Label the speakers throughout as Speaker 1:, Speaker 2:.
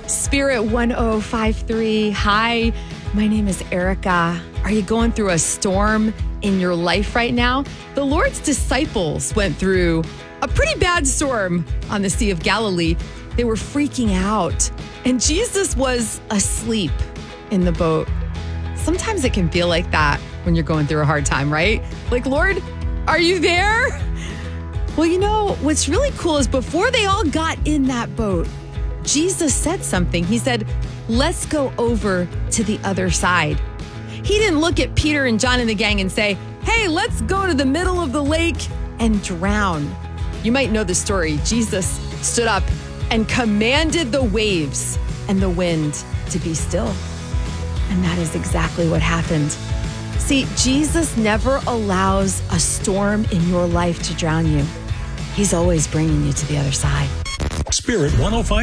Speaker 1: Spirit 1053. Hi, my name is Erica. Are you going through a storm in your life right now? The Lord's disciples went through a pretty bad storm on the Sea of Galilee. They were freaking out, and Jesus was asleep in the boat. Sometimes it can feel like that when you're going through a hard time, right? Like, Lord, are you there? Well, you know, what's really cool is before they all got in that boat, Jesus said something. He said, let's go over to the other side. He didn't look at Peter and John and the gang and say, hey, let's go to the middle of the lake and drown. You might know the story. Jesus stood up and commanded the waves and the wind to be still. And that is exactly what happened. See, Jesus never allows a storm in your life to drown you. He's always bringing you to the other side.
Speaker 2: Spirit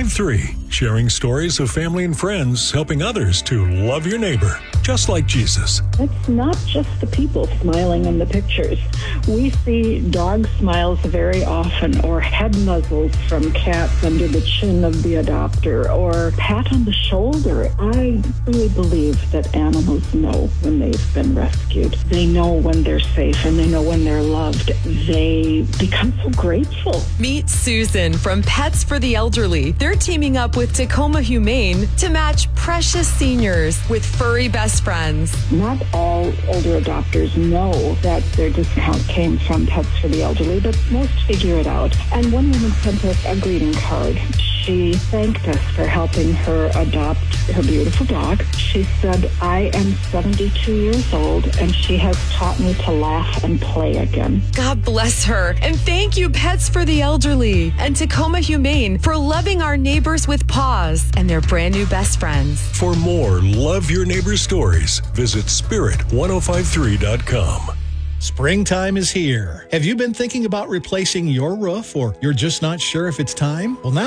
Speaker 2: 1053, sharing stories of family and friends, helping others to love your neighbor, just like Jesus.
Speaker 3: It's not just the people smiling in the pictures. We see dog smiles very often, or head nuzzles from cats under the chin of the adopter, or pat on the shoulder. I really believe that animals know when they've been rescued. They know when they're safe, and they know when they're loved. They become so grateful.
Speaker 1: Meet Susan from Pets for the Elderly. They're teaming up with Tacoma Humane to match precious seniors with furry best friends.
Speaker 3: Not all older adopters know that their discount came from Pets for the Elderly, but most figure it out. And one woman sent us a greeting card. She thanked us for helping her adopt her beautiful dog. She said, I am 72 years old, and she has taught me to laugh and play again.
Speaker 1: God bless her. And thank you, Pets for the Elderly and Tacoma Humane, for loving our neighbors with paws and their brand new best friends.
Speaker 2: For more Love Your Neighbor stories, visit spirit1053.com.
Speaker 4: Springtime is here. Have you been thinking about replacing your roof, or you're just not sure if it's time? Well, now